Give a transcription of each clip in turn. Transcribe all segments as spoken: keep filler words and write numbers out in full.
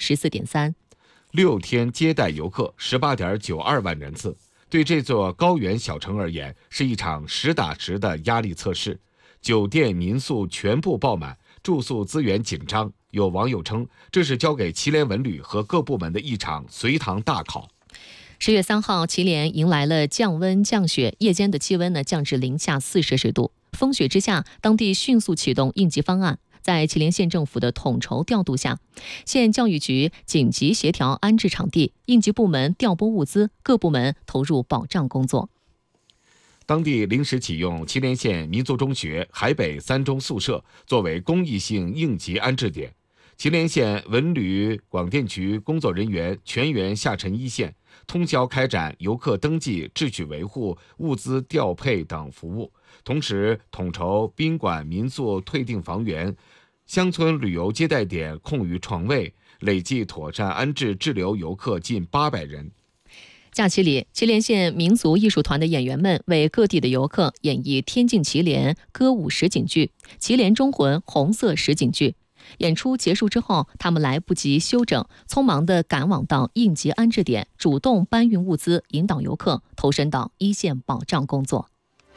十四点三。 六天接待游客十八点九二万人次，对这座高原小城而言是一场实打实的压力测试。酒店民宿全部爆满，住宿资源紧张。有网友称，这是交给祁连文旅和各部门的一场随堂大考。 十月三号，祁连迎来了降温降雪，夜间的气温呢降至零下四摄氏度。风雪之下，当地迅速启动应急方案。在祁连县政府的统筹调度下，县教育局紧急协调安置场地，应急部门调拨物资，各部门投入保障工作。 当地临时启用祁连县民族中学海北三中宿舍作为公益性应急安置点。祁连县文旅广电局工作人员全员下沉一线，通宵开展游客登记、秩序维护、物资调配等服务，同时统筹宾馆、民宿退订房源、乡村旅游接待点空余床位，累计妥善安置滞留游客近八百人。 假期里，祁连县民族艺术团的演员们为各地的游客演绎天境祁连歌舞实景剧、祁连忠魂红色实景剧。演出结束之后，他们来不及休整，匆忙地赶往到应急安置点，主动搬运物资，引导游客投身到一线保障工作。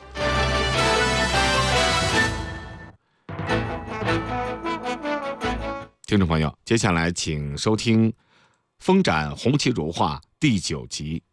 听众朋友，接下来请收听《风展红旗如画》第九集。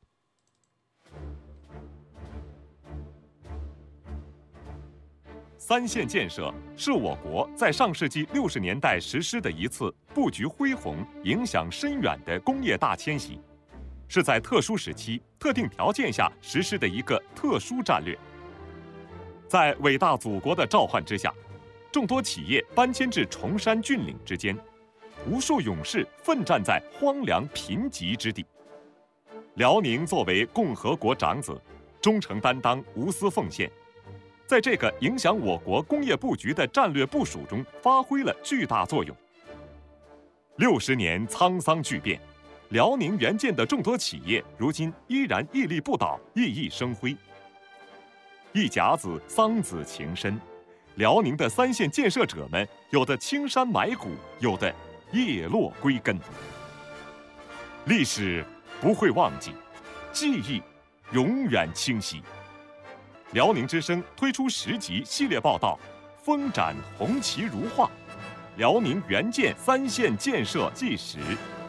三线建设是我国在上世纪六十年代实施的一次布局恢宏、影响深远的工业大迁徙，是在特殊时期、特定条件下实施的一个特殊战略。在伟大祖国的召唤之下，众多企业搬迁至崇山峻岭之间，无数勇士奋战在荒凉贫瘠之地。辽宁作为共和国长子，忠诚担当、无私奉献，在这个影响我国工业布局的战略部署中发挥了巨大作用。六十年沧桑巨变，辽宁援建的众多企业如今依然屹立不倒，熠熠生辉。一甲子桑梓情深，辽宁的三线建设者们，有的青山埋骨，有的叶落归根。历史不会忘记，记忆永远清晰。辽宁之声推出十集系列报道《风展红旗如画》，辽宁援建三线建设纪实。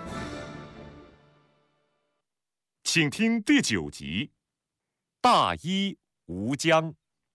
请听第九集《大伊吴江》。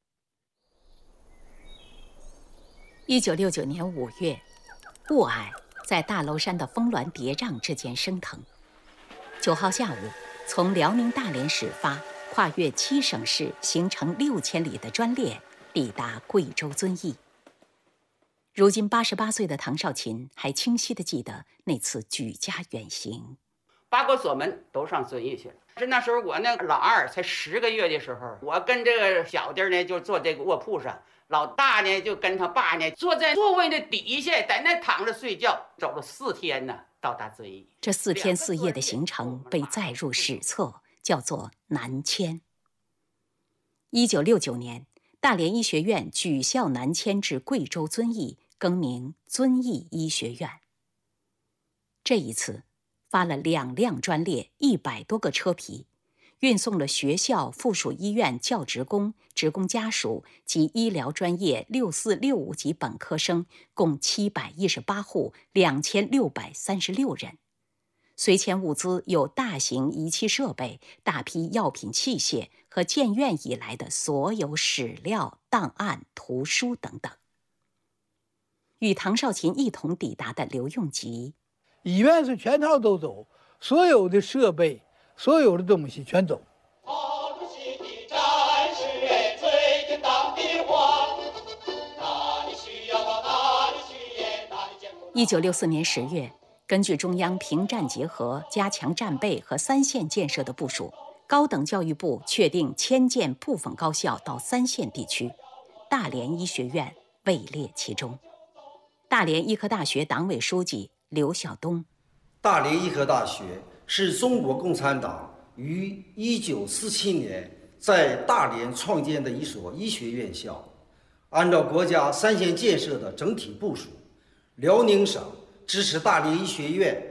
一九六九年五月，雾霭在大娄山的峰峦叠嶂之间升腾。九号下午，从辽宁大连始发，跨越七省市，行程六千里的专列抵达贵州遵义。如今八十八岁的唐少琴还清晰地记得那次举家远行。 八个锁门都上遵义去了。是那时候我那老二才十个月的时候，我跟这个小弟呢就坐这个卧铺上，老大呢就跟他爸呢坐在座位的底下，在那躺着睡觉。走了四天呢，到达遵义。 这四天四夜的行程被载入史册，叫做南迁。一九六九年，大连医学院举校南迁至贵州遵义，更名遵义医学院。这一次发了两辆专列，一百多个车皮，运送了学校附属医院教职工、职工家属及医疗专业六四六五级本科生共七百一十八户，两千六百三十六人。随迁物资有大型仪器设备、大批药品器械和建院以来的所有史料、档案、图书等等。与唐少琴一同抵达的刘用吉， 医院是全套都走，所有的设备、所有的东西全走。 一九六四年十月，根据中央平战结合、加强战备和三线建设的部署，高等教育部确定迁建部分高校到三线地区，大连医学院位列其中。大连医科大学党委书记刘晓东： 大连医科大学是中国共产党于一九四七年在大连创建的一所医学院校，按照国家三线建设的整体部署，辽宁省支持大连医学院